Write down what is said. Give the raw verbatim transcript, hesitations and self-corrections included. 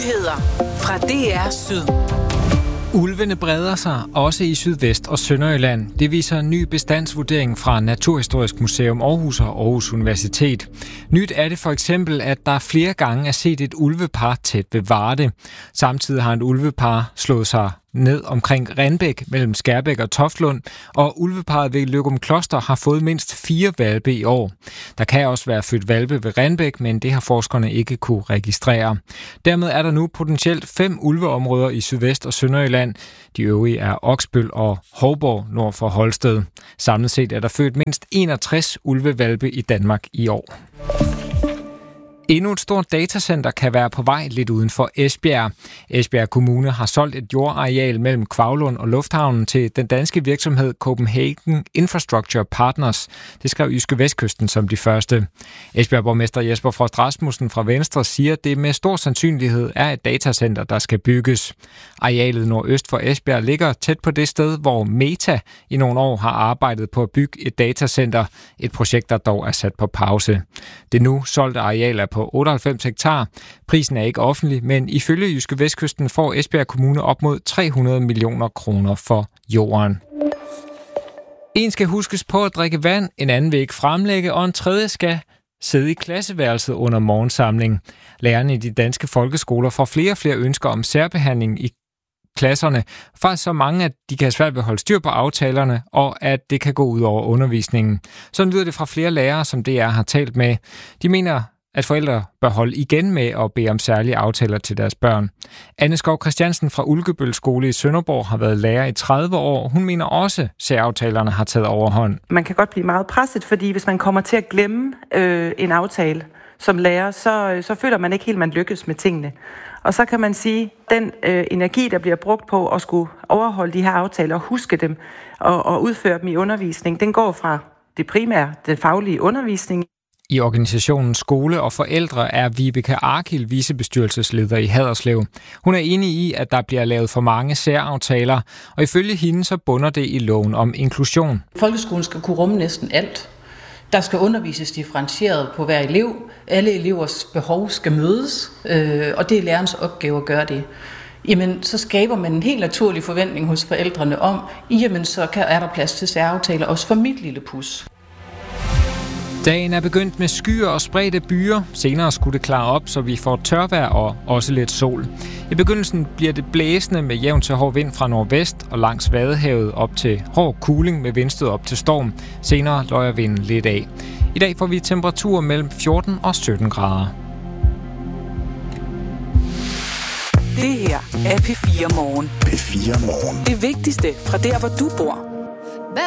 Nyheder fra D R Syd. Ulvene breder sig også i Sydvest- og Sønderjylland. Det viser en ny bestandsvurdering fra Naturhistorisk Museum Aarhus og Aarhus Universitet. Nyt er det for eksempel, at der flere gange er set et ulvepar tæt ved Varde. Samtidig har et ulvepar slået sig ned omkring Renbæk mellem Skærbæk og Toftlund, og ulveparret ved Løgumkloster har fået mindst fire hvalpe i år. Der kan også være født hvalpe ved Renbæk, men det har forskerne ikke kunne registrere. Dermed er der nu potentielt fem ulveområder i Sydvest- og Sønderjylland. De øvrige er Oksbøl og Hovborg nord for Holsted. Samlet set er der født mindst enogtres ulvehvalpe i Danmark i år. Endnu et stort datacenter kan være på vej lidt uden for Esbjerg. Esbjerg Kommune har solgt et jordareal mellem Kvavlund og Lufthavnen til den danske virksomhed Copenhagen Infrastructure Partners. Det skrev Jyske Vestkysten som de første. Esbjerg-borgmester Jesper Frost Rasmussen fra Venstre siger, at det med stor sandsynlighed er et datacenter, der skal bygges. Arealet nordøst for Esbjerg ligger tæt på det sted, hvor Meta i nogle år har arbejdet på at bygge et datacenter. Et projekt, der dog er sat på pause. Det nu solgte areal er på otteoghalvfems hektar. Prisen er ikke offentlig, men ifølge Jyske Vestkysten får Esbjerg Kommune op mod tre hundrede millioner kroner for jorden. En skal huskes på at drikke vand, en anden vil ikke fremlægge, og en tredje skal sidde i klasseværelset under morgensamling. Lærerne i de danske folkeskoler får flere og flere ønsker om særbehandling i klasserne. Faktisk så mange, at de kan have svært ved at holde styr på aftalerne, og at det kan gå ud over undervisningen. Sådan lyder det fra flere lærere, som D R har talt med. De mener, at forældre bør holde igen med at bede om særlige aftaler til deres børn. Anne Skov Christiansen fra Ulkebøl Skole i Sønderborg har været lærer i tredive år. Hun mener også, at særaftalerne har taget overhånd. Man kan godt blive meget presset, fordi hvis man kommer til at glemme øh, en aftale som lærer, så, så føler man ikke helt, at man lykkes med tingene. Og så kan man sige, at den øh, energi, der bliver brugt på at skulle overholde de her aftaler og huske dem og, og udføre dem i undervisning, den går fra det primære, den faglige undervisning. I organisationen Skole og Forældre er Vibeke Arkil vicebestyrelsesleder i Haderslev. Hun er enig i, at der bliver lavet for mange særaftaler, og ifølge hende så bunder det i loven om inklusion. Folkeskolen skal kunne rumme næsten alt. Der skal undervises differentieret på hver elev. Alle elevers behov skal mødes, øh, og det er lærerens opgave at gøre det. Jamen, så skaber man en helt naturlig forventning hos forældrene om, jamen, så er der plads til særaftaler også for mit lille pus. Dagen er begyndt med skyer og spredte byer. Senere skulle det klare op, så vi får tørvejr og også lidt sol. I begyndelsen bliver det blæsende med jævn til hård vind fra nordvest og langs Vadehavet op til hård kuling med vindstød op til storm. Senere løjer vinden lidt af. I dag får vi temperaturer mellem fjorten og sytten grader. Det her er P fire Morgen. P fire Morgen. Det vigtigste fra der, hvor du bor.